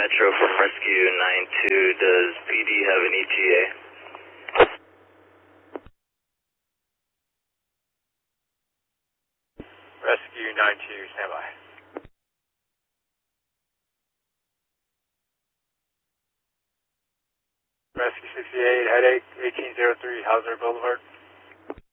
Metro from Rescue 92. Does PD have an ETA? Rescue 92, standby. Rescue 68, headache, 1803 Hauser Boulevard.